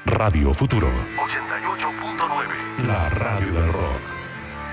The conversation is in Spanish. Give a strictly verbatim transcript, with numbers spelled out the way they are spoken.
Radio Futuro ochenta y ocho punto nueve. La radio del rock.